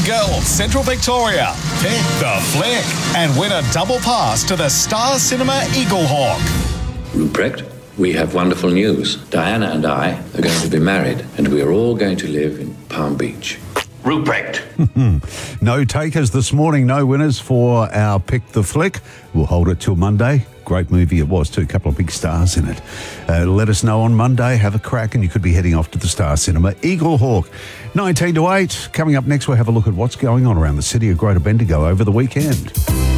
Bendigo, Central Victoria. Pick the flick and win a double pass to the Star Cinema Eaglehawk. Ruprecht, we have wonderful news. Diana and I are going to be married, and we are all going to live in Palm Beach. Ruprecht. No takers this morning, no winners for our Pick the Flick. We'll hold it till Monday. Great movie it was too, a couple of big stars in it. Let us know on Monday, have a crack, and you could be heading off to the Star Cinema Eaglehawk. 19 to 8. Coming up next, we'll have a look at what's going on around the city of Greater Bendigo over the weekend.